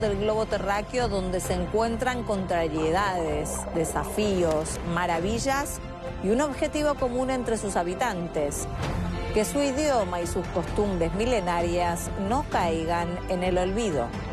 del globo terráqueo donde se encuentran contrariedades, desafíos, maravillas y un objetivo común entre sus habitantes: que su idioma y sus costumbres milenarias no caigan en el olvido.